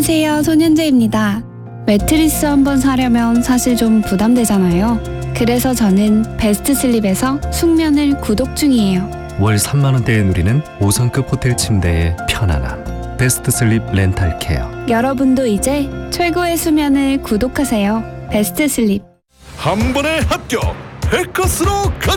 안녕하세요, 손현재입니다. 매트리스 한번 사려면 사실 좀 부담되잖아요. 그래서 저는 베스트슬립에서 숙면을 구독 중이에요. 월 3만 원대에 누리는 5성급 호텔 침대의 편안함. 베스트슬립 렌탈케어. 여러분도 이제 최고의 수면을 구독하세요. 베스트슬립. 한 번에 합격! 백커스로 가자!